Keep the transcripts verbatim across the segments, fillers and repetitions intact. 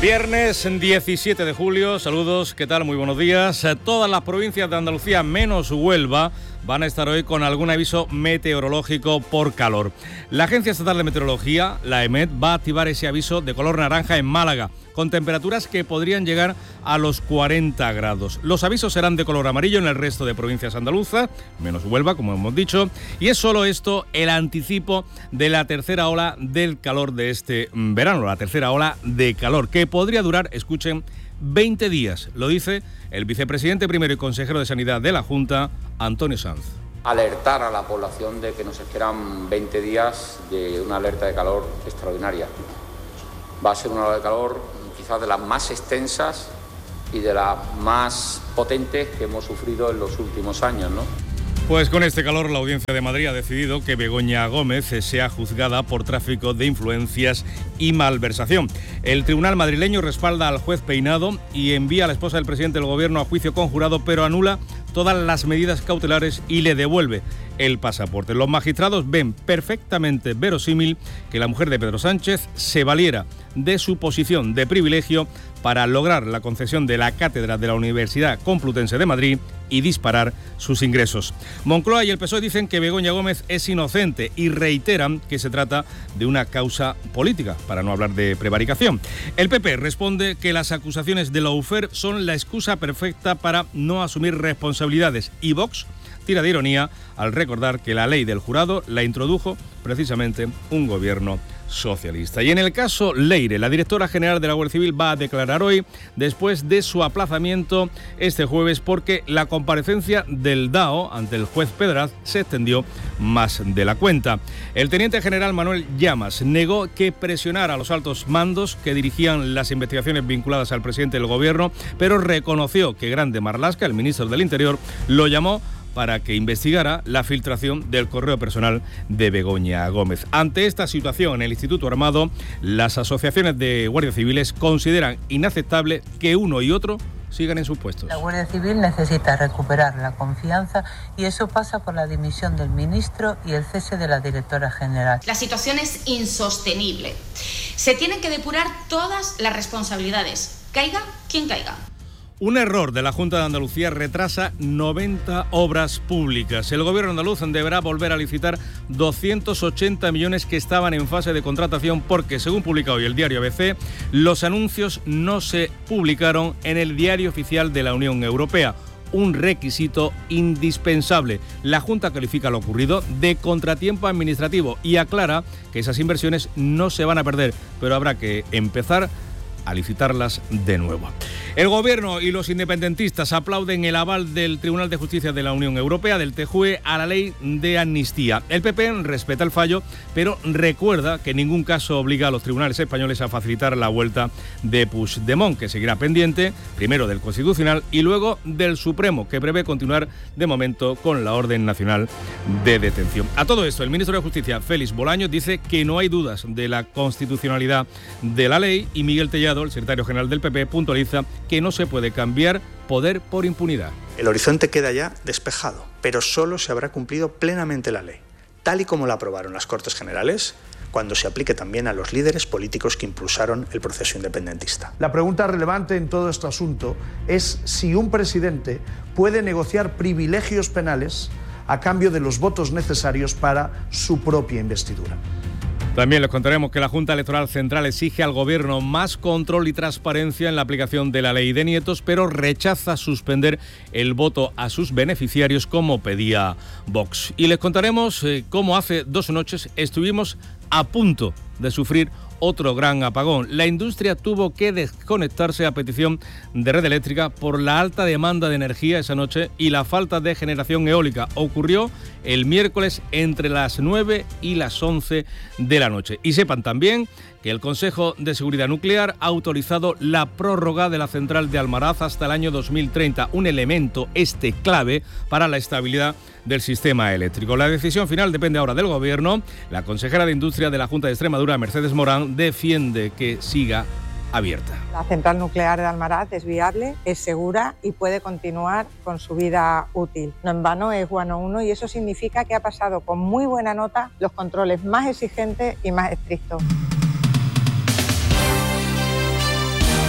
Viernes diecisiete de julio, saludos, ¿qué tal? Muy buenos días. Todas las provincias de Andalucía, menos Huelva, van a estar hoy con algún aviso meteorológico por calor. La Agencia Estatal de Meteorología, la EMET, va a activar ese aviso de color naranja en Málaga, con temperaturas que podrían llegar a los cuarenta grados. Los avisos serán de color amarillo en el resto de provincias andaluzas, menos Huelva, como hemos dicho, y es solo esto el anticipo de la tercera ola del calor de este verano, la tercera ola de calor, que podría durar, escuchen, veinte días, lo dice el vicepresidente primero y consejero de Sanidad de la Junta, Antonio Sanz. Alertar a la población de que nos esperan veinte días de una alerta de calor extraordinaria. Va a ser una ola de calor quizás de las más extensas y de las más potentes que hemos sufrido en los últimos años, ¿no? Pues con este calor la Audiencia de Madrid ha decidido que Begoña Gómez sea juzgada por tráfico de influencias y malversación. El tribunal madrileño respalda al juez Peinado y envía a la esposa del presidente del gobierno a juicio conjurado, pero anula todas las medidas cautelares y le devuelve el pasaporte. Los magistrados ven perfectamente verosímil que la mujer de Pedro Sánchez se valiera de su posición de privilegio para lograr la concesión de la cátedra de la Universidad Complutense de Madrid y disparar sus ingresos. Moncloa y el P S O E dicen que Begoña Gómez es inocente y reiteran que se trata de una causa política, para no hablar de prevaricación. El P P responde que las acusaciones de Lawfare son la excusa perfecta para no asumir responsabilidades, y Vox tira de ironía al recordar que la ley del jurado la introdujo precisamente un gobierno socialista. Y en el caso Leire, la directora general de la Guardia Civil va a declarar hoy, después de su aplazamiento este jueves, porque la comparecencia del D A O ante el juez Pedraz se extendió más de la cuenta. El teniente general Manuel Llamas negó que presionara a los altos mandos que dirigían las investigaciones vinculadas al presidente del gobierno, pero reconoció que Grande Marlaska, el ministro del Interior, lo llamó para que investigara la filtración del correo personal de Begoña Gómez. Ante esta situación, en el Instituto Armado, las asociaciones de guardias civiles consideran inaceptable que uno y otro sigan en sus puestos. La Guardia Civil necesita recuperar la confianza y eso pasa por la dimisión del ministro y el cese de la directora general. La situación es insostenible. Se tienen que depurar todas las responsabilidades, caiga quien caiga. Un error de la Junta de Andalucía retrasa noventa obras públicas. El gobierno andaluz deberá volver a licitar doscientos ochenta millones que estaban en fase de contratación porque, según publica hoy el diario A B C, los anuncios no se publicaron en el diario oficial de la Unión Europea. Un requisito indispensable. La Junta califica lo ocurrido de contratiempo administrativo y aclara que esas inversiones no se van a perder, pero habrá que empezar a licitarlas de nuevo. El gobierno y los independentistas aplauden el aval del Tribunal de Justicia de la Unión Europea, del T J U E, a la ley de amnistía. El P P respeta el fallo, pero recuerda que en ningún caso obliga a los tribunales españoles a facilitar la vuelta de Puigdemont, que seguirá pendiente, primero del Constitucional y luego del Supremo, que prevé continuar de momento con la orden nacional de detención. A todo esto, el ministro de Justicia, Félix Bolaños, dice que no hay dudas de la constitucionalidad de la ley, y Miguel Tellado, el secretario general del P P, puntualiza que no se puede cambiar poder por impunidad. El horizonte queda ya despejado, pero solo se habrá cumplido plenamente la ley, tal y como la aprobaron las Cortes Generales, cuando se aplique también a los líderes políticos que impulsaron el proceso independentista. La pregunta relevante en todo este asunto es si un presidente puede negociar privilegios penales a cambio de los votos necesarios para su propia investidura. También les contaremos que la Junta Electoral Central exige al Gobierno más control y transparencia en la aplicación de la ley de nietos, pero rechaza suspender el voto a sus beneficiarios como pedía Vox. Y les contaremos eh, cómo hace dos noches estuvimos a punto de sufrir otro gran apagón. La industria tuvo que desconectarse a petición de Red Eléctrica por la alta demanda de energía esa noche y la falta de generación eólica. Ocurrió el miércoles entre las nueve y las once de la noche. Y sepan también que el Consejo de Seguridad Nuclear ha autorizado la prórroga de la central de Almaraz hasta el año dos mil treinta, un elemento este clave para la estabilidad del sistema eléctrico. La decisión final depende ahora del Gobierno. La consejera de Industria de la Junta de Extremadura, Mercedes Morán, defiende que siga abierta. La central nuclear de Almaraz es viable, es segura y puede continuar con su vida útil. No en vano es Guano uno y eso significa que ha pasado con muy buena nota los controles más exigentes y más estrictos.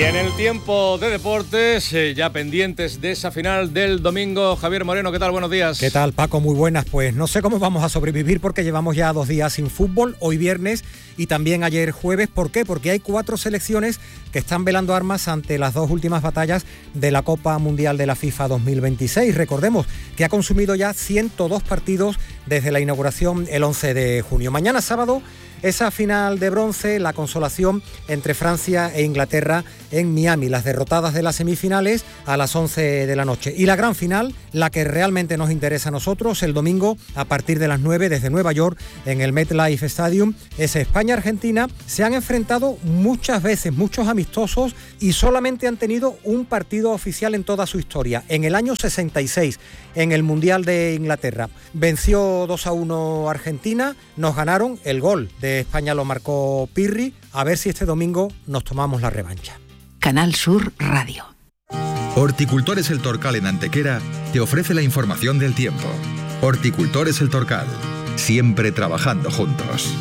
Y en el tiempo de deportes, eh, ya pendientes de esa final del domingo, Javier Moreno, ¿qué tal? Buenos días. ¿Qué tal, Paco? Muy buenas. Pues no sé cómo vamos a sobrevivir porque llevamos ya dos días sin fútbol, hoy viernes y también ayer jueves. ¿Por qué? Porque hay cuatro selecciones que están velando armas ante las dos últimas batallas de la Copa Mundial de la FIFA dos mil veintiséis. Recordemos que ha consumido ya ciento dos partidos desde la inauguración el once de junio. Mañana sábado, esa final de bronce, la consolación entre Francia e Inglaterra en Miami, las derrotadas de las semifinales a las once de la noche. Y la gran final, la que realmente nos interesa a nosotros, el domingo a partir de las nueve desde Nueva York en el MetLife Stadium, es España-Argentina. Se han enfrentado muchas veces, muchos amistosos y solamente han tenido un partido oficial en toda su historia. En el año sesenta y seis, en el Mundial de Inglaterra, venció dos a uno Argentina, nos ganaron, el gol de España lo marcó Pirri. A ver si este domingo nos tomamos la revancha. Canal Sur Radio. Horticultores El Torcal en Antequera te ofrece la información del tiempo. Horticultores El Torcal, siempre trabajando juntos.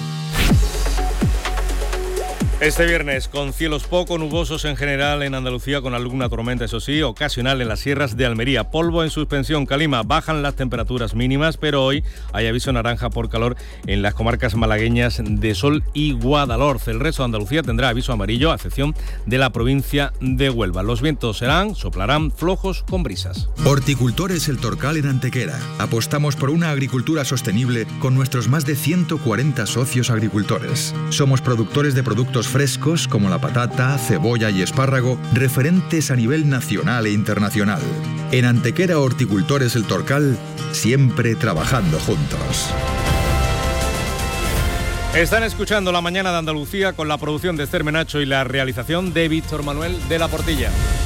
Este viernes, con cielos poco nubosos en general en Andalucía, con alguna tormenta, eso sí, ocasional en las sierras de Almería. Polvo en suspensión, calima, bajan las temperaturas mínimas, pero hoy hay aviso naranja por calor en las comarcas malagueñas de Sol y Guadalhorce. El resto de Andalucía tendrá aviso amarillo, a excepción de la provincia de Huelva. Los vientos serán, soplarán flojos con brisas. Horticultores El Torcal en Antequera. Apostamos por una agricultura sostenible con nuestros más de ciento cuarenta socios agricultores. Somos productores de productos frescos como la patata, cebolla y espárrago, referentes a nivel nacional e internacional. En Antequera Horticultores El Torcal, siempre trabajando juntos. Están escuchando La Mañana de Andalucía con la producción de Esther Menacho y la realización de Víctor Manuel de la Portilla.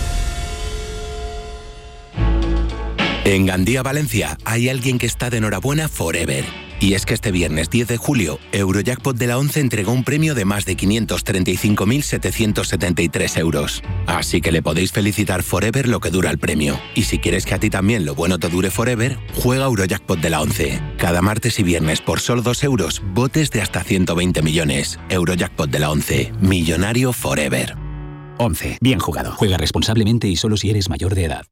En Gandía, Valencia, hay alguien que está de enhorabuena forever. Y es que este viernes diez de julio, Eurojackpot de la once entregó un premio de más de quinientos treinta y cinco mil setecientos setenta y tres euros. Así que le podéis felicitar forever lo que dura el premio. Y si quieres que a ti también lo bueno te dure forever, juega Eurojackpot de la once. Cada martes y viernes por solo dos euros, botes de hasta ciento veinte millones. Eurojackpot de la once. Millonario forever. once. Bien jugado. Juega responsablemente y solo si eres mayor de edad.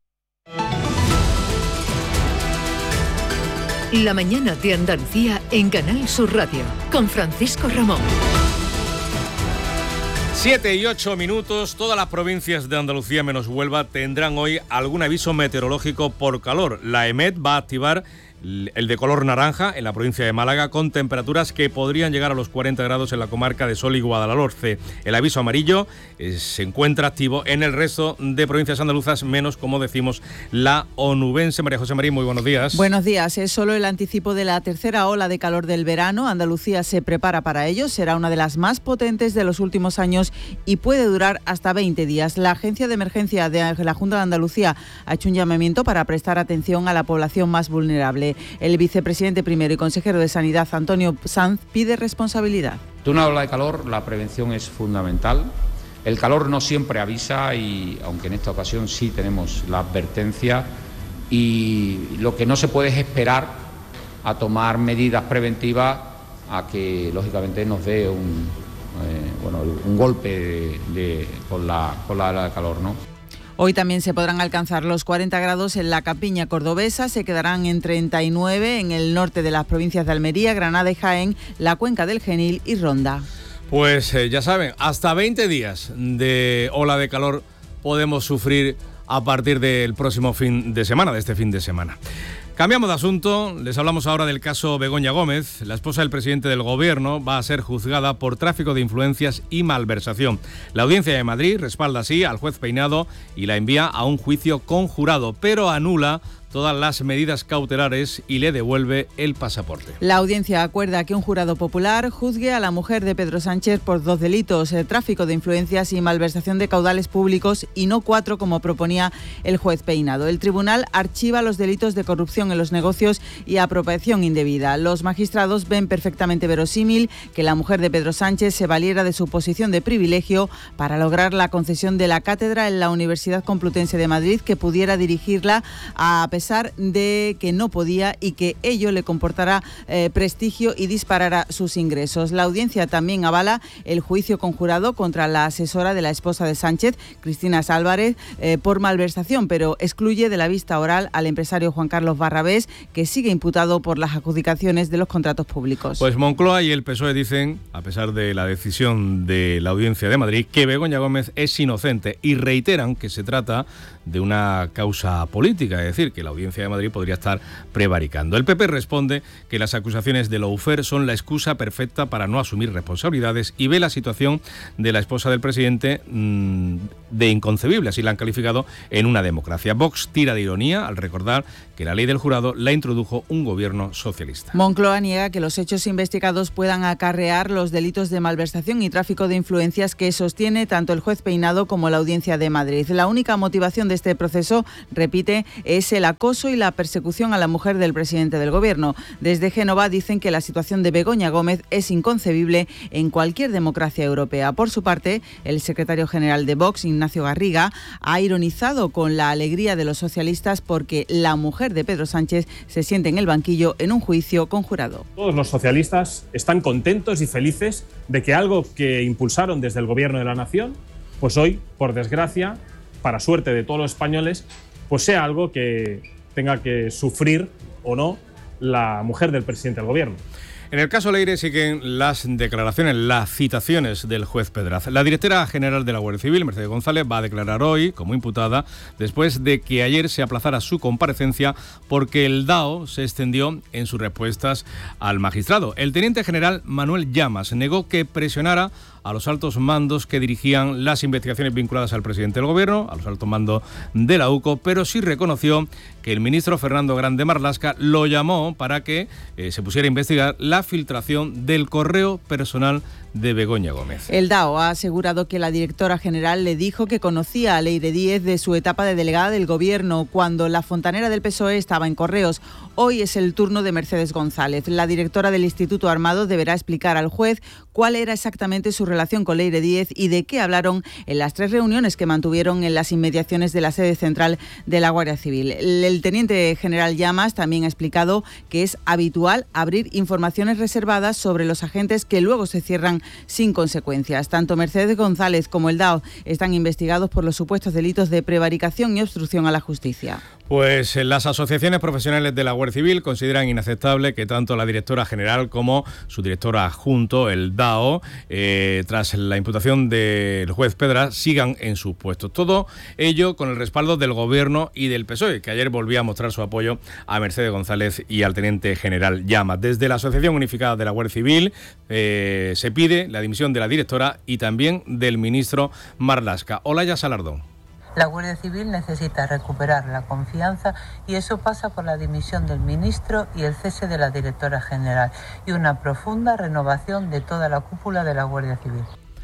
La mañana de Andalucía en Canal Sur Radio, con Francisco Ramón. Siete y ocho minutos, todas las provincias de Andalucía menos Huelva tendrán hoy algún aviso meteorológico por calor. La EMET va a activar el de color naranja en la provincia de Málaga, con temperaturas que podrían llegar a los cuarenta grados en la comarca de Sol y Guadalhorce. El aviso amarillo eh, se encuentra activo en el resto de provincias andaluzas, menos, como decimos, la onubense. María José Marín, muy buenos días. Buenos días. Es solo el anticipo de la tercera ola de calor del verano. Andalucía se prepara para ello. Será una de las más potentes de los últimos años y puede durar hasta veinte días. La Agencia de Emergencia de la Junta de Andalucía ha hecho un llamamiento para prestar atención a la población más vulnerable. El vicepresidente primero y consejero de Sanidad, Antonio Sanz, pide responsabilidad. De una ola de calor, la prevención es fundamental. El calor no siempre avisa, y aunque en esta ocasión sí tenemos la advertencia, y lo que no se puede es esperar a tomar medidas preventivas a que lógicamente nos dé un, eh, bueno, un golpe de, de, con, la, con la ola de calor, ¿no? Hoy también se podrán alcanzar los cuarenta grados en la campiña cordobesa, se quedarán en treinta y nueve en el norte de las provincias de Almería, Granada y Jaén, la cuenca del Genil y Ronda. Pues eh, ya saben, hasta veinte días de ola de calor podemos sufrir a partir del próximo fin de semana, de este fin de semana. Cambiamos de asunto, les hablamos ahora del caso Begoña Gómez. La esposa del presidente del Gobierno va a ser juzgada por tráfico de influencias y malversación. La Audiencia de Madrid respalda así al juez Peinado y la envía a un juicio conjurado, pero anula todas las medidas cautelares y le devuelve el pasaporte. La audiencia acuerda que un jurado popular juzgue a la mujer de Pedro Sánchez por dos delitos, el tráfico de influencias y malversación de caudales públicos, y no cuatro como proponía el juez Peinado. El tribunal archiva los delitos de corrupción en los negocios y apropiación indebida. Los magistrados ven perfectamente verosímil que la mujer de Pedro Sánchez se valiera de su posición de privilegio para lograr la concesión de la cátedra en la Universidad Complutense de Madrid, que pudiera dirigirla a pesar pesar de que no podía y que ello le comportará eh, prestigio y disparará sus ingresos. La audiencia también avala el juicio conjurado contra la asesora de la esposa de Sánchez, Cristina Álvarez, eh, por malversación, pero excluye de la vista oral al empresario Juan Carlos Barrabés, que sigue imputado por las adjudicaciones de los contratos públicos. Pues Moncloa y el P S O E dicen, a pesar de la decisión de la Audiencia de Madrid, que Begoña Gómez es inocente y reiteran que se trata de una causa política, es decir, que la Audiencia de Madrid podría estar prevaricando. El P P responde que las acusaciones de Loufer son la excusa perfecta para no asumir responsabilidades y ve la situación de la esposa del presidente mmm, de inconcebible, así la han calificado, en una democracia. Vox tira de ironía al recordar que la ley del jurado la introdujo un gobierno socialista. Moncloa niega que los hechos investigados puedan acarrear los delitos de malversación y tráfico de influencias que sostiene tanto el juez Peinado como la Audiencia de Madrid. La única motivación de este proceso, repite, es el acoso y la persecución a la mujer del presidente del gobierno. Desde Génova dicen que la situación de Begoña Gómez es inconcebible en cualquier democracia europea. Por su parte, el secretario general de Vox, Ignacio Garriga, ha ironizado con la alegría de los socialistas porque la mujer de Pedro Sánchez se siente en el banquillo en un juicio conjurado. Todos los socialistas están contentos y felices de que algo que impulsaron desde el gobierno de la nación, pues hoy, por desgracia, para suerte de todos los españoles, pues sea algo que tenga que sufrir o no la mujer del presidente del gobierno. En el caso Leire siguen las declaraciones, las citaciones del juez Pedraz. La directora general de la Guardia Civil, Mercedes González, va a declarar hoy como imputada después de que ayer se aplazara su comparecencia porque el D A O se extendió en sus respuestas al magistrado. El teniente general Manuel Llamas negó que presionara a los altos mandos que dirigían las investigaciones vinculadas al presidente del gobierno, a los altos mandos de la U C O, pero sí reconoció que el ministro Fernando Grande Marlaska lo llamó para que eh, se pusiera a investigar la filtración del correo personal de Begoña Gómez. El D A O ha asegurado que la directora general le dijo que conocía a Leire Díez de su etapa de delegada del gobierno cuando la fontanera del P S O E estaba en Correos. Hoy es el turno de Mercedes González. La directora del Instituto Armado deberá explicar al juez cuál era exactamente su relación con Leire Díez y de qué hablaron en las tres reuniones que mantuvieron en las inmediaciones de la sede central de la Guardia Civil. El teniente general Llamas también ha explicado que es habitual abrir informaciones reservadas sobre los agentes que luego se cierran sin consecuencias. Tanto Mercedes González como el D A O están investigados por los supuestos delitos de prevaricación y obstrucción a la justicia. Pues las asociaciones profesionales de la Guardia Civil consideran inaceptable que tanto la directora general como su director adjunto, el D A O, eh, tras la imputación del juez Pedraz, sigan en sus puestos. Todo ello con el respaldo del Gobierno y del P S O E, que ayer volvía a mostrar su apoyo a Mercedes González y al teniente general Llamas. Desde la Asociación Unificada de la Guardia Civil eh, se pide la dimisión de la directora y también del ministro Marlaska. Olaya Salardón. La Guardia Civil necesita recuperar la confianza y eso pasa por la dimisión del ministro y el cese de la directora general y una profunda renovación de toda la cúpula de la Guardia Civil.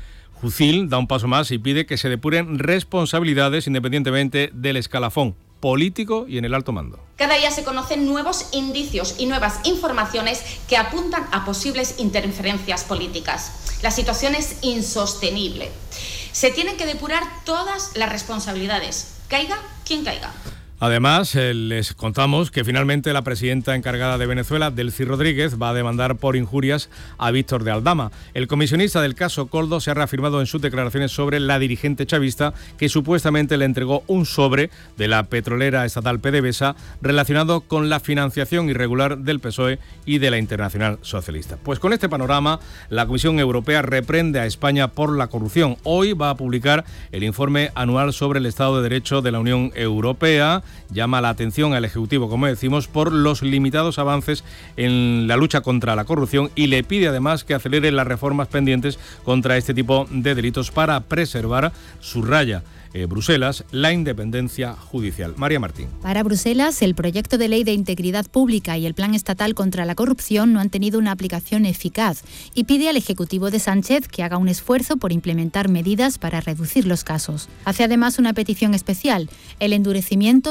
Jucil da un paso más y pide que se depuren responsabilidades independientemente del escalafón político y en el alto mando. Cada día se conocen nuevos indicios y nuevas informaciones que apuntan a posibles interferencias políticas. La situación es insostenible. Se tienen que depurar todas las responsabilidades, caiga quien caiga. Además, eh, les contamos que finalmente la presidenta encargada de Venezuela, Delcy Rodríguez, va a demandar por injurias a Víctor de Aldama. El comisionista del caso Koldo se ha reafirmado en sus declaraciones sobre la dirigente chavista que supuestamente le entregó un sobre de la petrolera estatal PDVSA relacionado con la financiación irregular del P S O E y de la Internacional Socialista. Pues con este panorama, la Comisión Europea reprende a España por la corrupción. Hoy va a publicar el informe anual sobre el Estado de Derecho de la Unión Europea. Llama la atención al Ejecutivo, como decimos, por los limitados avances en la lucha contra la corrupción y le pide además que acelere las reformas pendientes contra este tipo de delitos para preservar, subraya eh, Bruselas, la independencia judicial. María Martín. Para Bruselas, el proyecto de ley de integridad pública y el plan estatal contra la corrupción no han tenido una aplicación eficaz y pide al Ejecutivo de Sánchez que haga un esfuerzo por implementar medidas para reducir los casos. Hace además una petición especial, el endurecimiento de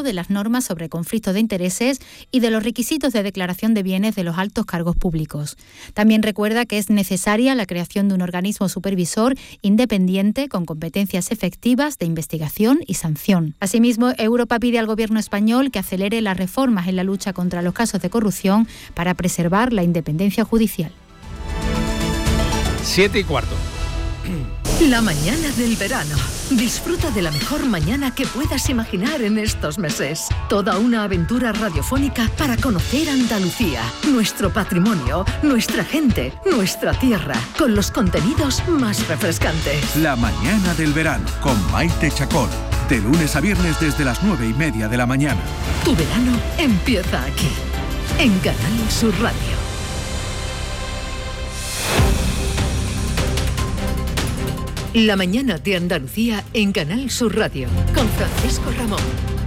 de las normas sobre conflictos de intereses y de los requisitos de declaración de bienes de los altos cargos públicos. También recuerda que es necesaria la creación de un organismo supervisor independiente con competencias efectivas de investigación y sanción. Asimismo, Europa pide al Gobierno español que acelere las reformas en la lucha contra los casos de corrupción para preservar la independencia judicial. Siete y cuarto. La mañana del verano. Disfruta de la mejor mañana que puedas imaginar en estos meses. Toda una aventura radiofónica para conocer Andalucía, nuestro patrimonio, nuestra gente, nuestra tierra, con los contenidos más refrescantes. La mañana del verano con Maite Chacón. De lunes a viernes desde las nueve y media de la mañana. Tu verano empieza aquí, en Canal Sur Radio. La mañana de Andalucía en Canal Sur Radio, con Francisco Ramón.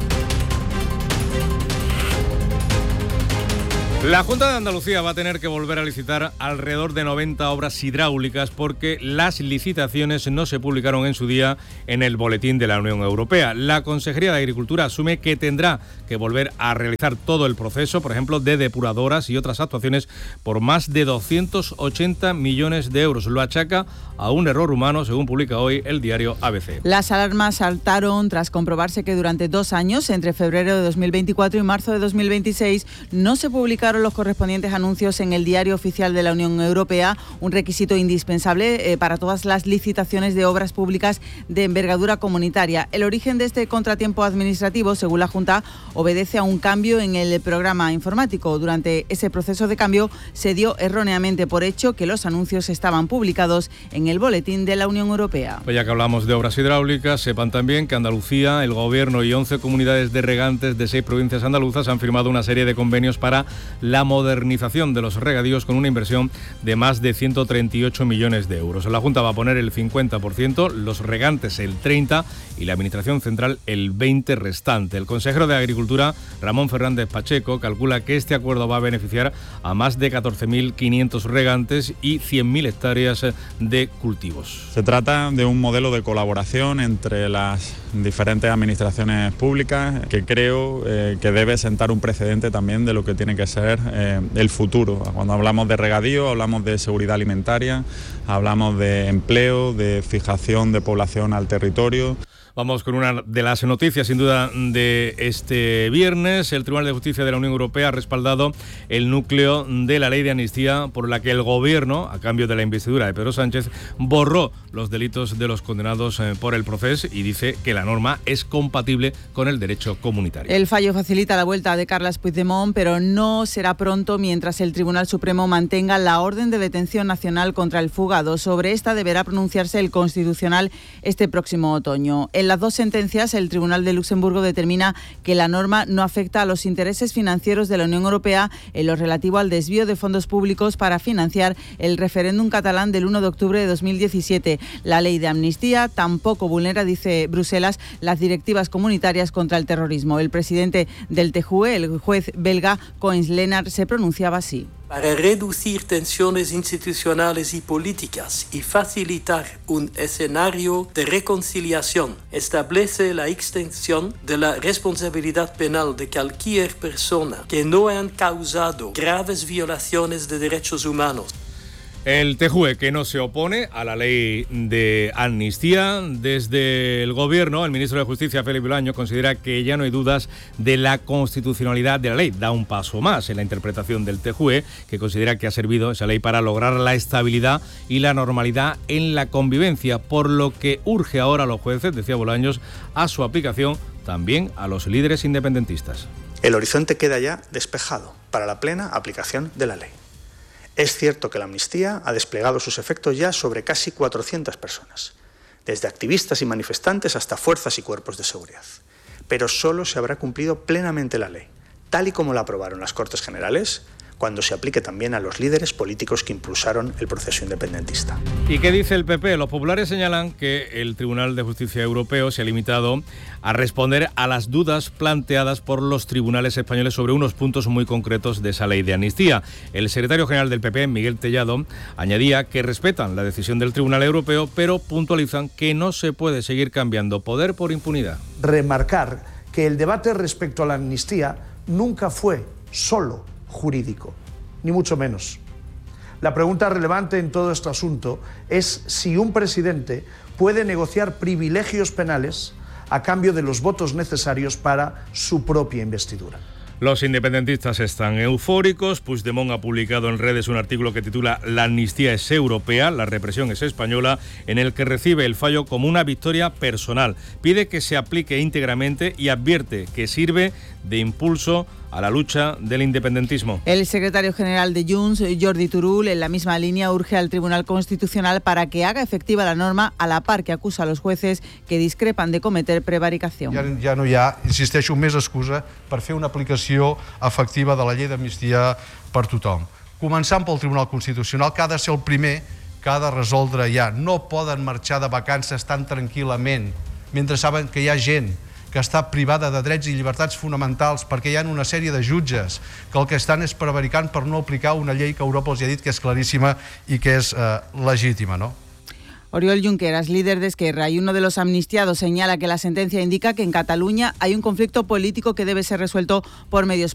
La Junta de Andalucía va a tener que volver a licitar alrededor de noventa obras hidráulicas porque las licitaciones no se publicaron en su día en el Boletín de la Unión Europea. La Consejería de Agricultura asume que tendrá que volver a realizar todo el proceso, por ejemplo, de depuradoras y otras actuaciones por más de doscientos ochenta millones de euros. Lo achaca a un error humano, según publica hoy el diario A B C. Las alarmas saltaron tras comprobarse que durante dos años, entre febrero de dos mil veinticuatro y marzo de dos mil veintiséis, no se publicaron los correspondientes anuncios en el Diario Oficial de la Unión Europea, un requisito indispensable eh, para todas las licitaciones de obras públicas de envergadura comunitaria. El origen de este contratiempo administrativo, según la Junta, obedece a un cambio en el programa informático. Durante ese proceso de cambio se dio erróneamente por hecho que los anuncios estaban publicados en el Boletín de la Unión Europea. Pues ya que hablamos de obras hidráulicas, sepan también que Andalucía, el Gobierno y once comunidades de regantes de seis provincias andaluzas han firmado una serie de convenios para la modernización de los regadíos con una inversión de más de ciento treinta y ocho millones de euros. La Junta va a poner el cincuenta por ciento, los regantes el treinta por ciento y la Administración Central el veinte por ciento restante. El consejero de Agricultura, Ramón Fernández Pacheco, calcula que este acuerdo va a beneficiar a más de catorce mil quinientos regantes y cien mil hectáreas de cultivos. Se trata de un modelo de colaboración entre las diferentes administraciones públicas que creo eh, que debe sentar un precedente también de lo que tiene que ser eh, el futuro. Cuando hablamos de regadío, hablamos de seguridad alimentaria, hablamos de empleo, de fijación de población al territorio. Vamos con una de las noticias, sin duda, de este viernes. El Tribunal de Justicia de la Unión Europea ha respaldado el núcleo de la ley de amnistía por la que el Gobierno, a cambio de la investidura de Pedro Sánchez, borró los delitos de los condenados por el Procés y dice que la norma es compatible con el derecho comunitario. El fallo facilita la vuelta de Carles Puigdemont, pero no será pronto mientras el Tribunal Supremo mantenga la orden de detención nacional contra el fugado. Sobre esta deberá pronunciarse el Constitucional este próximo otoño. En las dos sentencias, el Tribunal de Luxemburgo determina que la norma no afecta a los intereses financieros de la Unión Europea en lo relativo al desvío de fondos públicos para financiar el referéndum catalán del uno de octubre de dos mil diecisiete. La ley de amnistía tampoco vulnera, dice Bruselas, las directivas comunitarias contra el terrorismo. El presidente del T J U E, el juez belga Coens Lennart, se pronunciaba así. Para reducir tensiones institucionales y políticas y facilitar un escenario de reconciliación, establece la extensión de la responsabilidad penal de cualquier persona que no haya causado graves violaciones de derechos humanos. El T J U E, que no se opone a la ley de amnistía. Desde el Gobierno, el ministro de Justicia, Félix Bolaños, considera que ya no hay dudas de la constitucionalidad de la ley. Da un paso más en la interpretación del T J U E, que considera que ha servido esa ley para lograr la estabilidad y la normalidad en la convivencia, por lo que urge ahora a los jueces, decía Bolaños, a su aplicación también a los líderes independentistas. El horizonte queda ya despejado para la plena aplicación de la ley. Es cierto que la amnistía ha desplegado sus efectos ya sobre casi cuatrocientas personas, desde activistas y manifestantes hasta fuerzas y cuerpos de seguridad. Pero solo se habrá cumplido plenamente la ley, tal y como la aprobaron las Cortes Generales, cuando se aplique también a los líderes políticos que impulsaron el proceso independentista. ¿Y qué dice el P P? Los populares señalan que el Tribunal de Justicia Europeo se ha limitado a responder a las dudas planteadas por los tribunales españoles sobre unos puntos muy concretos de esa ley de amnistía. El secretario general del P P, Miguel Tellado, añadía que respetan la decisión del Tribunal Europeo, pero puntualizan que no se puede seguir cambiando poder por impunidad. Remarcar que el debate respecto a la amnistía nunca fue solo jurídico, ni mucho menos. La pregunta relevante en todo este asunto es si un presidente puede negociar privilegios penales a cambio de los votos necesarios para su propia investidura. Los independentistas están eufóricos. Puigdemont ha publicado en redes un artículo que titula «La amnistía es europea, la represión es española», en el que recibe el fallo como una victoria personal. Pide que se aplique íntegramente y advierte que sirve de impulso a la lucha del independentismo. El secretario general de Junts, Jordi Turull, en la misma línea urge al Tribunal Constitucional para que haga efectiva la norma, a la par que acusa a los jueces que discrepan de cometer prevaricación. Ja, ja no hi ha, insisteixo, més excusa per fer una aplicació efectiva de la llei d'amnistia per tothom. Començant pel Tribunal Constitucional, que ha de ser el primer que ha de resoldre ja. No poden marxar de vacances tan tranquil·lament mentre saben que hi ha gent que està privada de drets i llibertats fonamentals perquè hi ha una sèrie de jutges que el que estan és prevaricant per no aplicar una llei que Europa els ha dit que és claríssima i que és eh, legítima, ¿no? Oriol Junqueras, líder de Esquerra y uno de los amnistiados, señala que la sentencia indica que en Cataluña hay un conflicto político que debe ser resuelto por medios